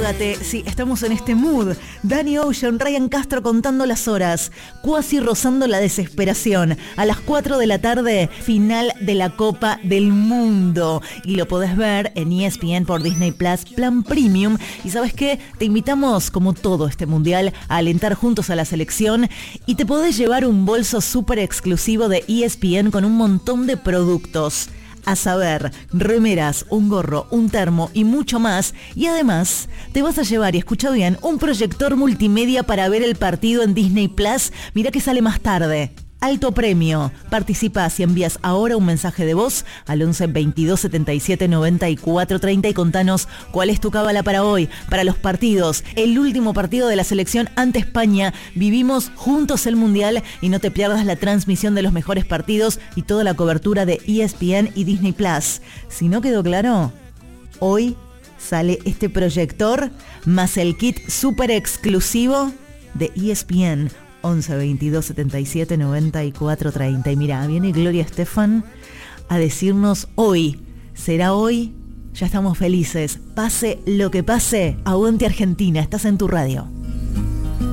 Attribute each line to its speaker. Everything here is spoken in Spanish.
Speaker 1: Fíjate, sí, estamos en este mood. Danny Ocean, Ryan Castro contando las horas, cuasi rozando la desesperación. A las 4 de la tarde, final de la Copa del Mundo. Y lo podés ver en ESPN por Disney Plus, Plan Premium. Y ¿sabes qué? Te invitamos, como todo este mundial, a alentar juntos a la selección. Y te podés llevar un bolso súper exclusivo de ESPN con un montón de productos. A saber, remeras, un gorro, un termo y mucho más. Y además, te vas a llevar, y escucha bien, un proyector multimedia para ver el partido en Disney Plus. Mirá que sale más tarde. Alto premio. Participás y envías ahora un mensaje de voz al 11 22 77 94 30 y contanos cuál es tu cábala para hoy, para los partidos. El último partido de la selección ante España. Vivimos juntos el Mundial y no te pierdas la transmisión de los mejores partidos y toda la cobertura de ESPN y Disney Plus. Si no quedó claro, hoy sale este proyector más el kit súper exclusivo de ESPN. 11 22 77 94 30. Y mira, viene Gloria Estefan a decirnos hoy, será hoy, ya estamos felices, pase lo que pase, aguante Argentina, estás en tu radio.